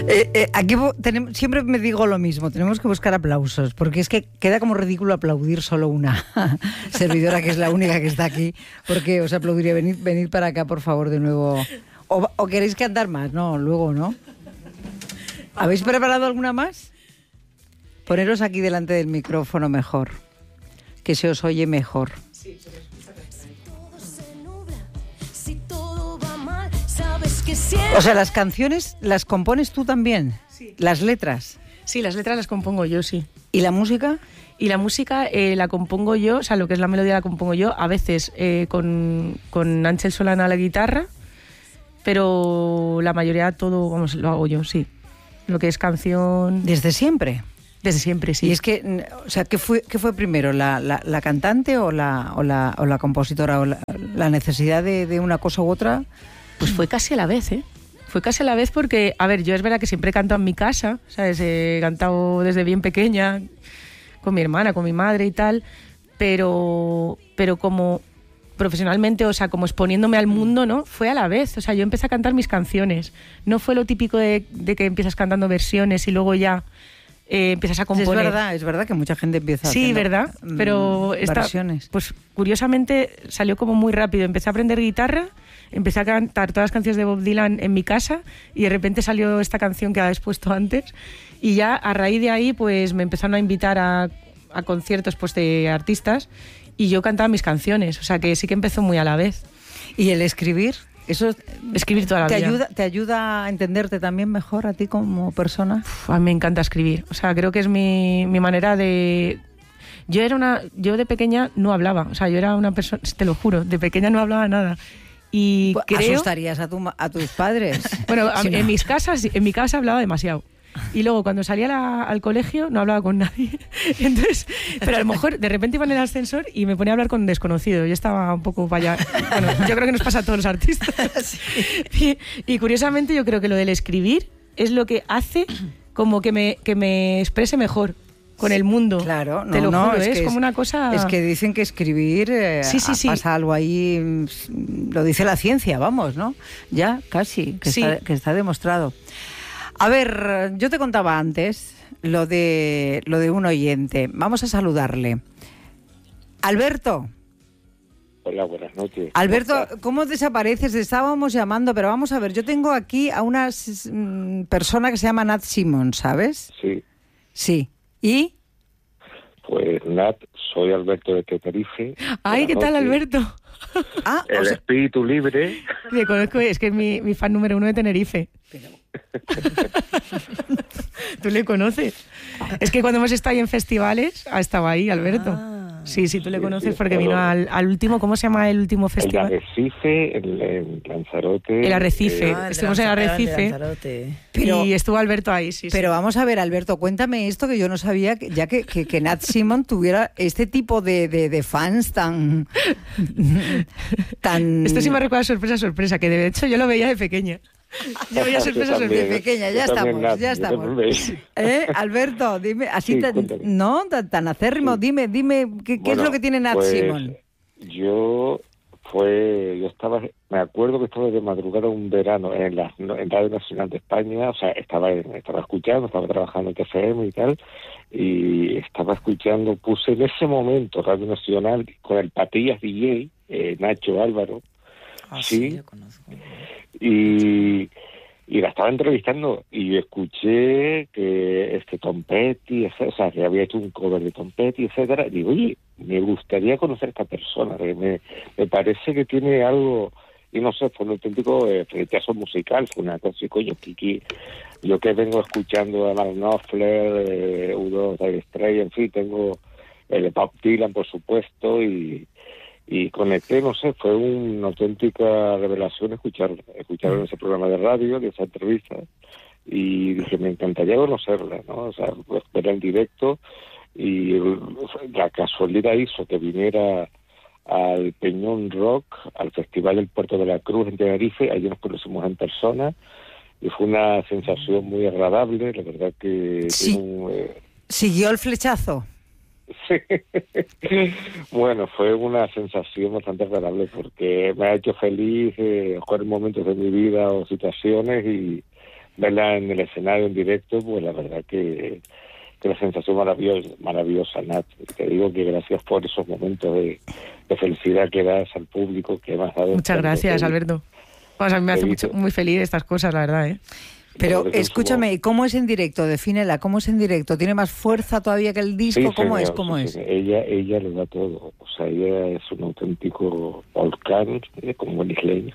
Aquí siempre me digo lo mismo, tenemos que buscar aplausos, porque es que queda como ridículo aplaudir solo una servidora, que es la única que está aquí, porque os aplaudiría. Venid para acá, por favor, de nuevo. ¿O queréis cantar más? No, luego, ¿no? ¿Habéis preparado alguna más? Poneros aquí delante del micrófono mejor, que se os oye mejor. Sí, se os escucha perfecto. O sea, las canciones las compones tú también, sí. ¿Las letras? Sí, las letras las compongo yo, sí. ¿Y la música? Y la música la compongo yo, o sea, lo que es la melodía la compongo yo, a veces con Ángel Solana a la guitarra, pero la mayoría todo, vamos, lo hago yo, sí. Lo que es canción... ¿Desde siempre? Desde siempre, sí. Y es que, o sea, ¿qué fue primero, la cantante o la compositora, o la necesidad de una cosa u otra? Pues fue casi a la vez, ¿eh? Fue casi a la vez porque, a ver, yo es verdad que siempre he cantado en mi casa, ¿sabes? He cantado desde bien pequeña, con mi hermana, con mi madre y tal, pero como profesionalmente, o sea, como exponiéndome al mundo, ¿no? Fue a la vez, o sea, yo empecé a cantar mis canciones. No fue lo típico de que empiezas cantando versiones y luego ya empiezas a componer. Es verdad que mucha gente empieza a sí, ¿verdad? Pero versiones. Pues curiosamente salió como muy rápido. Empecé a aprender guitarra, empecé a cantar todas las canciones de Bob Dylan en mi casa y de repente salió esta canción que habéis puesto antes y ya a raíz de ahí pues me empezaron a invitar a conciertos pues de artistas y yo cantaba mis canciones, o sea que sí que empezó muy a la vez. ¿Y el escribir? Eso escribir toda la vida. ¿Te ayuda a entenderte también mejor a ti como persona? A mí me encanta escribir, o sea, creo que es mi manera de... Yo de pequeña no hablaba, o sea, yo era una persona, te lo juro, de pequeña no hablaba nada. Y ¿asustarías a tus padres? Bueno, en mi casa hablaba demasiado. Y luego cuando salía al colegio no hablaba con nadie. Entonces, pero a lo mejor de repente iba en el ascensor y me ponía a hablar con un desconocido. Yo estaba un poco para allá. Bueno, yo creo que nos pasa a todos los artistas. Sí. Y curiosamente yo creo que lo del escribir es lo que hace como que me exprese mejor con el mundo. Claro, te lo juro, es como una cosa... Es que dicen que escribir sí. pasa algo ahí, lo dice la ciencia, vamos, ¿no? Ya, casi, que está demostrado. A ver, yo te contaba antes lo de un oyente. Vamos a saludarle. Alberto. Hola, buenas noches. Alberto, ¿cómo desapareces? Estábamos llamando, pero vamos a ver, yo tengo aquí a una persona que se llama Nat Simon, ¿sabes? Sí. Sí. ¿Y? Pues Nat, soy Alberto de Tenerife. Ay, ¿qué tal, Alberto? El espíritu libre. Le conozco, es que es mi fan número 1 de Tenerife. ¿Tú le conoces? Es que cuando hemos estado ahí en festivales, ha estado ahí, Alberto. Sí, tú le conoces porque vino al último, ¿cómo se llama el último festival? El Arrecife, el Lanzarote. El Arrecife, estuvimos en el Arrecife. Y estuvo Alberto ahí, sí. Pero vamos a ver, Alberto, cuéntame esto que yo no sabía, ya que Nat Simon tuviera este tipo de fans tan... Esto sí me recuerda sorpresa, que de hecho yo lo veía de pequeña. Yo veía sorpresas de pequeña, ya estamos. Alberto, dime, así tan acérrimo, dime, ¿qué es lo que tiene Nat Simon? Me acuerdo que estaba de madrugada un verano en Radio Nacional de España, o sea, estaba escuchando, estaba trabajando en TFM y tal, y estaba escuchando, puse en ese momento Radio Nacional con el Patillas DJ, Nacho Álvaro, sí, yo conozco. Y la estaba entrevistando y escuché que Tom Petty, o sea, que había hecho un cover de Tom Petty, etcétera. Y digo, oye, me gustaría conocer a esta persona, que me parece que tiene algo, y no sé, fue un auténtico rechazo musical, fue una cosa, coño, Kiki, yo que vengo escuchando a Mark Knopfler, U2, Dire Straits, en fin, tengo el Bob Dylan, por supuesto, y conecté, no sé, fue una auténtica revelación escuchar en ese programa de radio, de esa entrevista, y dije, me encantaría conocerla, ¿no? O sea, pues, verla en directo, y la casualidad hizo que viniera al Peñón Rock, al Festival del Puerto de la Cruz en Tenerife, allí nos conocimos en persona, y fue una sensación muy agradable, la verdad que... Sí. ¿Siguió el flechazo? Sí. Bueno, fue una sensación bastante agradable porque me ha hecho feliz jugar momentos de mi vida o situaciones y verla en el escenario en directo, pues la verdad que la sensación maravillosa, Nat. Te digo que gracias por esos momentos de felicidad que das al público, que me has dado. Muchas gracias, Alberto. Pues a mí me hace muy feliz estas cosas, la verdad, ¿eh? Pero escúchame, ¿cómo es en directo? Defínela, ¿cómo es en directo? ¿Tiene más fuerza todavía que el disco? Sí, ¿Cómo señor, es? ¿Cómo es? Ella lo da todo. O sea, ella es un auténtico volcán, como buen isleño.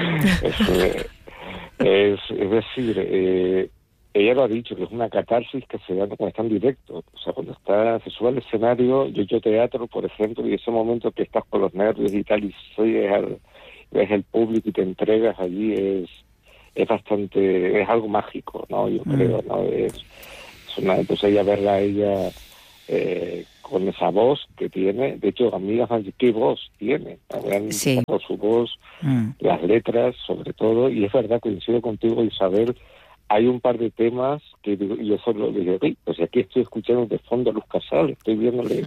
es decir, ella lo ha dicho, que es una catarsis que se da cuando está en directo. O sea, cuando se sube al escenario, yo he hecho teatro, por ejemplo, y ese momento que estás con los nervios y tal, y ves el público y te entregas allí, es algo mágico, ¿no? Yo creo, ¿no? Entonces ella verla a ella con esa voz que tiene, de hecho, amigas, ¿qué voz tiene? Sí. Por su voz, las letras, sobre todo, y es verdad, coincido contigo, Isabel. Hay un par de temas que yo solo dije, pues aquí estoy escuchando de fondo a Luz Casal, estoy viéndole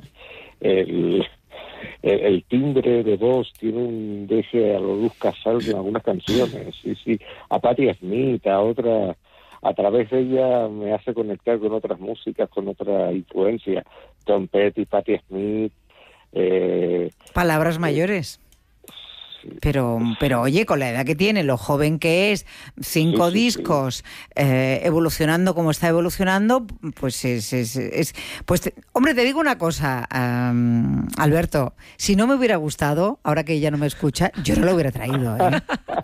el timbre de voz, tiene un deje a lo Luz Casal en algunas canciones, sí, a Patti Smith, a otra, a través de ella me hace conectar con otras músicas, con otra influencia, Tom Petty, Patti Smith. Palabras mayores. Pero oye, con la edad que tiene, lo joven que es, 5 discos, evolucionando como está evolucionando, pues hombre, te digo una cosa, Alberto, si no me hubiera gustado, ahora que ella no me escucha, yo no lo hubiera traído, ¿eh?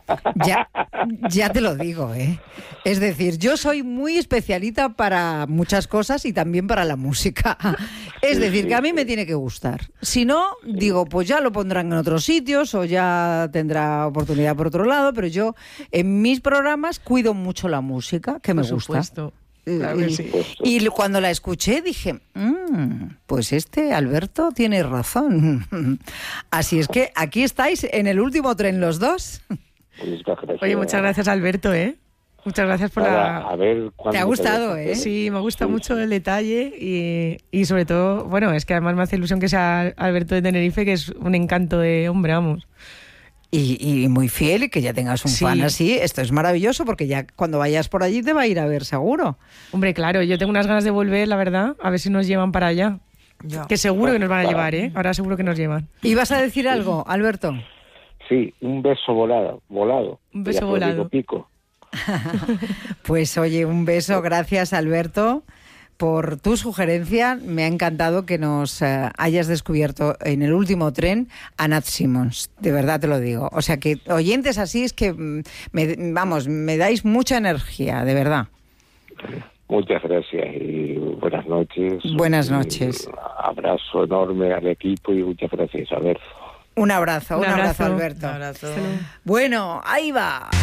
Ya te lo digo, ¿eh? Es decir, yo soy muy especialita para muchas cosas y también para la música. Es decir, que a mí me tiene que gustar. Si no, digo, pues ya lo pondrán en otros sitios o ya tendrá oportunidad por otro lado, pero yo en mis programas cuido mucho la música, que me gusta. Claro que sí. Y cuando la escuché dije, pues Alberto tiene razón. Así es que aquí estáis en el último tren los dos. Oye, muchas gracias, Alberto, ¿eh? Muchas gracias por a ver, ¿te ha gustado, eh? Sí, me gusta mucho el detalle y sobre todo, bueno, es que además me hace ilusión que sea Alberto de Tenerife, que es un encanto de hombre, vamos. Y muy fiel, y que ya tengas un fan así, esto es maravilloso, porque ya cuando vayas por allí te va a ir a ver seguro. Hombre, claro, yo tengo unas ganas de volver, la verdad, a ver si nos llevan para allá. Ya. Que seguro que nos van a llevar, ¿eh? Ahora seguro que nos llevan. ¿Y vas a decir algo, Alberto? Sí, un beso volado. Un beso volado. Pico. Pues oye, un beso, gracias, Alberto, por tu sugerencia. Me ha encantado que nos hayas descubierto en el último tren a Nat Simmons, de verdad te lo digo. O sea que oyentes así es que, me dais mucha energía, de verdad. Muchas gracias y buenas noches. Buenas noches. Un abrazo enorme al equipo y muchas gracias, Alberto. Un abrazo, Alberto. Un abrazo. Bueno, ahí va.